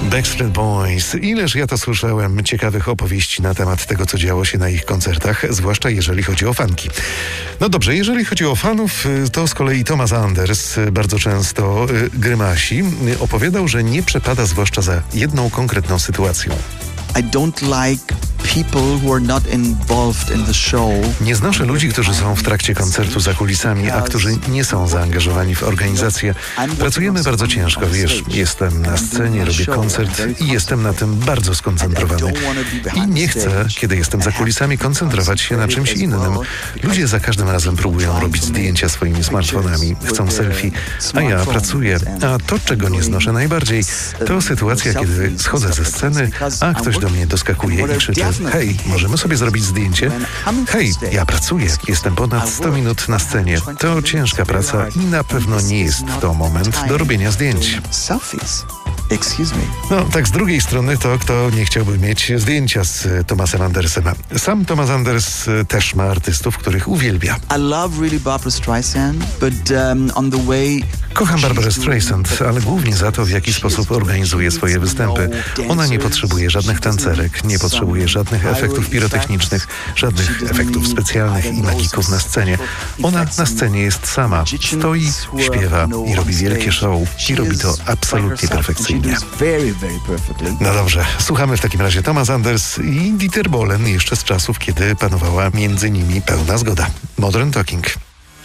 Backstreet Boys. Ileż ja to słyszałem ciekawych opowieści na temat tego, co działo się na ich koncertach, zwłaszcza jeżeli chodzi o fanki. No dobrze, jeżeli chodzi o fanów, to z kolei Thomas Anders bardzo często grymasi. Opowiadał, że nie przepada zwłaszcza za jedną konkretną sytuacją. I don't like people who are not involved in the show. Nie znoszę ludzi, którzy są w trakcie koncertu za kulisami, a którzy nie są zaangażowani w organizację. Pracujemy bardzo ciężko, wiesz, jestem na scenie, robię koncert i jestem na tym bardzo skoncentrowany. I nie chcę, kiedy jestem za kulisami, koncentrować się na czymś innym. Ludzie za każdym razem próbują robić zdjęcia swoimi smartfonami, chcą selfie, a ja pracuję. A to, czego nie znoszę najbardziej, to sytuacja, kiedy schodzę ze sceny, a ktoś do mnie doskakuje i krzyczy: hej, możemy sobie zrobić zdjęcie? Hej, ja pracuję, jestem ponad 100 minut na scenie. To ciężka praca i na pewno nie jest to moment do robienia zdjęć. Excuse me. No, tak z drugiej strony to kto nie chciałby mieć zdjęcia z Thomasem Andersem. Sam Thomas Anders też ma artystów, których uwielbia. I love really Barbra Streisand, but on the way... Kocham Barbarę Streisand, ale głównie za to, w jaki sposób organizuje swoje występy. Ona nie potrzebuje żadnych tancerek, nie potrzebuje żadnych efektów pirotechnicznych, żadnych efektów specjalnych i magików na scenie. Ona na scenie jest sama, stoi, śpiewa i robi wielkie show i robi to absolutnie perfekcyjnie. No dobrze, słuchamy w takim razie Thomas Anders i Dieter Bohlen jeszcze z czasów, kiedy panowała między nimi pełna zgoda. Modern Talking.